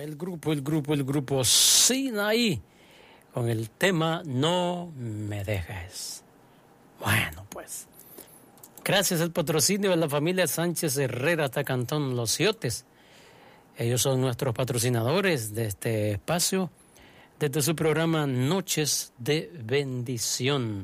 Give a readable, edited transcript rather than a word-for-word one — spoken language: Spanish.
el grupo Sinaí con el tema No me dejes. Bueno, pues, gracias al patrocinio de la familia Sánchez Herrera Tacantón Los Ciotes. Ellos son nuestros patrocinadores de este espacio, desde su programa Noches de Bendición.